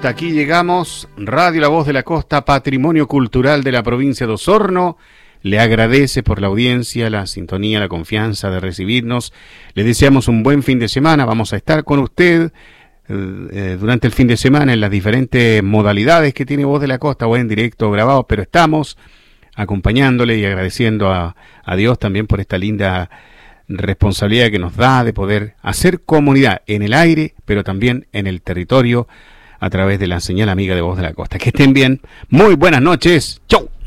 Hasta aquí llegamos. Radio La Voz de la Costa, patrimonio cultural de la provincia de Osorno. Le agradece por la audiencia, la sintonía, la confianza de recibirnos. Le deseamos un buen fin de semana. Vamos a estar con usted durante el fin de semana en las diferentes modalidades que tiene Voz de la Costa, o en directo o grabado, pero estamos acompañándole y agradeciendo a Dios también por esta linda responsabilidad que nos da de poder hacer comunidad en el aire, pero también en el territorio a través de la señal amiga de Voz de la Costa. Que estén bien. Muy buenas noches. Chau.